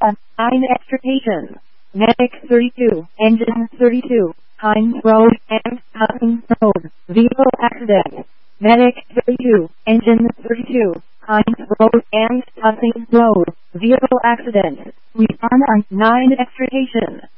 on 9 extrication. Medic 32, engine 32, Hines Road and Hutton Road, vehicle accident. Medic 32, engine 32, Hines Road and Hutton Road, vehicle accident. Respond on 9 extrication.